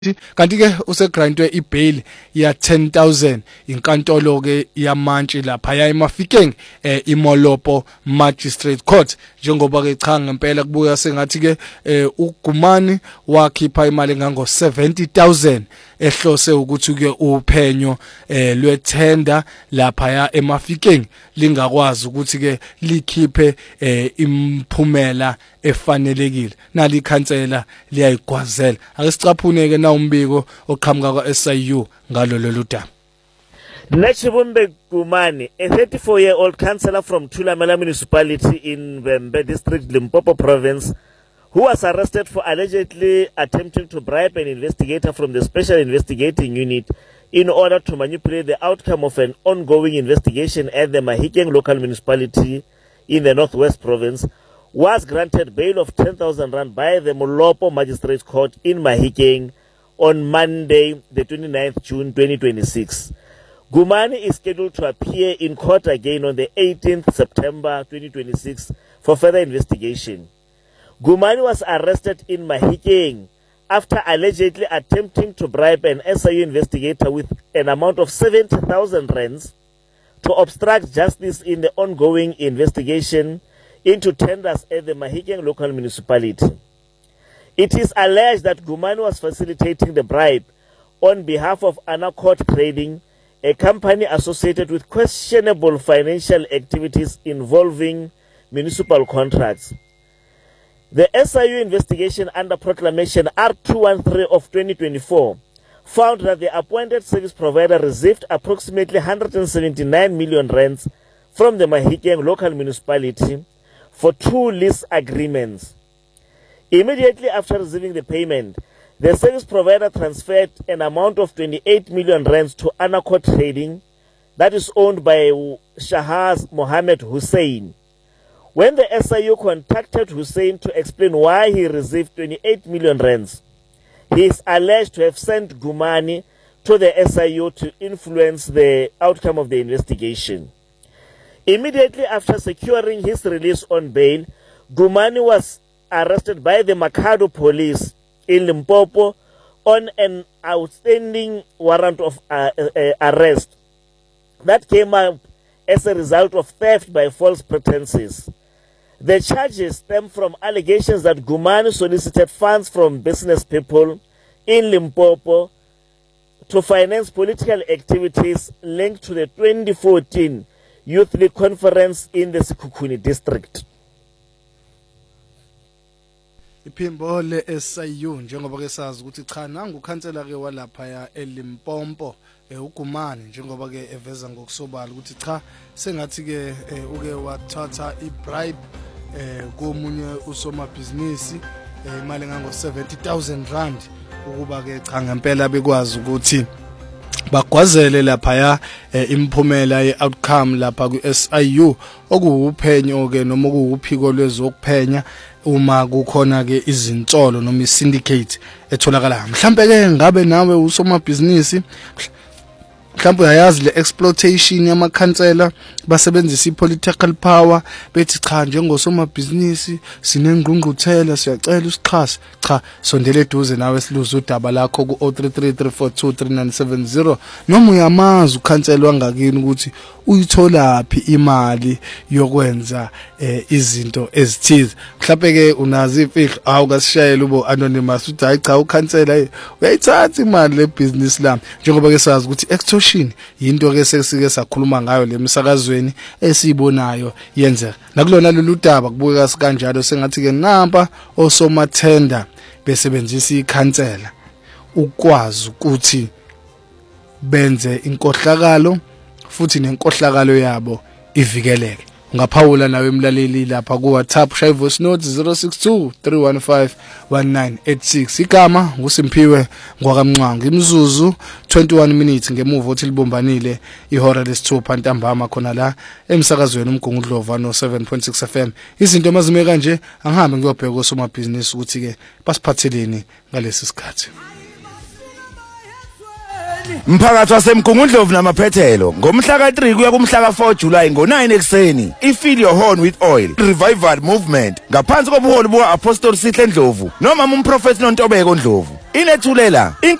kanti ke usegrantwe ibail ya 10,000 inkantolo ke yamantshi lapha ya eMafikeng iMolopo Magistrate Court njengoba ke cha ngempela kubuya sengathi ke uGumani wakhipha imali ngango 70,000 ehlose ukuthi ke uphenyo lwethenda lapha ya eMafikeng lingakwazi ukuthi ke likhiphe imphumela efanelekile nali ikhansela liyayigwazela ake sicaphune ke na umbiko oqhamuka kwaSIU ngalo lolu daba. Nechibumbe Gumani, a 34-year-old councillor from Thulamela municipality in Vhembe district, Limpopo province, who was arrested for allegedly attempting to bribe an investigator from the Special Investigating Unit in order to manipulate the outcome of an ongoing investigation at the Mahikeng local municipality in the Northwest province, was granted bail of 10,000 rand by the Molopo Magistrate Court in Mahikeng on Monday, the 29th June 2026. Gumani is scheduled to appear in court again on the 18th September 2026 for further investigation. Gumani was arrested in Mahikeng after allegedly attempting to bribe an SIU investigator with an amount of 70,000 rands to obstruct justice in the ongoing investigation into tenders at the Mahikeng local municipality. It is alleged that Gumani was facilitating the bribe on behalf of Anacort Trading, a company associated with questionable financial activities involving municipal contracts. The SIU investigation under Proclamation R213 of 2024 found that the appointed service provider received approximately 179 million rands from the Mahikeng local municipality for 2 lease agreements. Immediately after receiving the payment, the service provider transferred an amount of 28 million rands to Anacort Trading that is owned by Shahaz Mohammed Hussein. When the SIU contacted Hussein to explain why he received 28 million rands, he is alleged to have sent Gumani to the SIU to influence the outcome of the investigation. Immediately after securing his release on bail, Gumani was arrested by the Makado police in Limpopo on an outstanding warrant of arrest that came up as a result of theft by false pretenses. The charges stem from allegations that Gumani solicited funds from business people in Limpopo to finance political activities linked to the 2014 Youth League Conference in the Sekhukhune district. Iphimbo leSIU njengoba ke sazi ukuthi cha nangu ukhansela ke walapha ya eLimpopo uGumani njengoba ke eveza ngokusobala ukuthi cha sengathi ke uke wathatha ibribe komunye usomabhizinisi imali ngango 70,000 rand ukuba ke cha ngempela bekwazi ukuthi bagwazele lapha ya imphumela yeoutcome lapha kuSIU okuwuphenyo ke noma kuwuphiko lwezokuphenya uma kukhona ke izinsolo noma isyndicate etholakala mhlambe ke ngabe nawe usomabhizinisi mhlawumbe uyayazi le exploitation yamakhansela basebenzisa ipolitical power bethi cha njengosomabhizinisi sinengqungquthela siyacela usichase cha sondela eduze nawe siluze udaba lakho ku 0333423970 noma uyamazi ukhansela wangakini ukuthi uyitholaphi imali yokwenza izinto ezithize mhlawumbe ke unazi imfihlo awukasishayela ubo anonymous uthi hayi cha ukhansela uyayithatha imali le business lami njengoba ke sazi ukuthi extortion into ke sesike sakhuluma ngayo lemsakazweni esibonayo yenzeka nakulona lolu daba kubukeka sikanjalo sengathi ke namba osomathenda besebenzisa ikhansela ukwazi ukuthi benze inkohlakalo futhi nenkohlakalo yabo ivikeleke ungaphawula nawe emlaleli lapha ku WhatsApp shaya voice note 0623151986 igama nguSimpiwe ngwakamncwangu imzuzu 21 minutes ngemuva othi libombanile ihora lesithupha ntambama khona la emsakazweni umgungudlova no 7.6 FM izinto emazime kanje angihambe ngiyobheka osomabhizinisi ukuthi ke basiphatheleni ngalesi sikhathi. Mphakathi wasemgungundlovu namaphethelo ngomhla ka3 kuya kumhla ka4 July ngo9 ekseni ifill your horn with oil revival movement ngaphansi kobuholi buka Apostle Sihle Ndlovu noma umprofeti noNtobeko Ndlovu inethulela